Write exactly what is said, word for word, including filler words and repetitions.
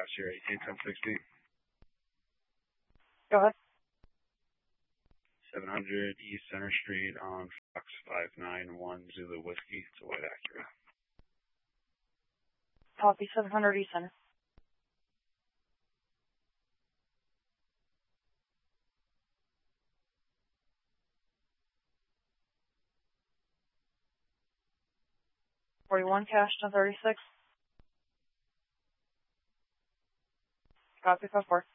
Sierra eighteen ten sixty. Go ahead. seven hundred East Center Street on Fox five nine one Zulu Whiskey. It's a white Acura. Copy, seven hundred East Center. forty-one cash, ten thirty-six. Copy, five four.